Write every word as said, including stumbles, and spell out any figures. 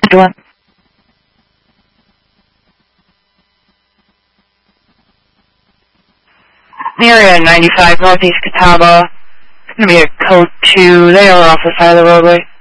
One. Area ninety-five Northeast Catawba. It's going to be a code two. They are off the side of the roadway.